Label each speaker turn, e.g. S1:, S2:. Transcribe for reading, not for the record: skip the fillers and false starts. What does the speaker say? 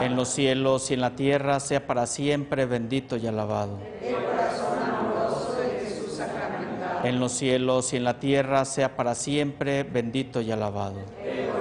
S1: en los cielos y en la tierra, sea para siempre bendito y alabado.
S2: El corazón amoroso de Jesús sacramentado.
S1: En los cielos y en la tierra, sea para siempre bendito y alabado.
S2: El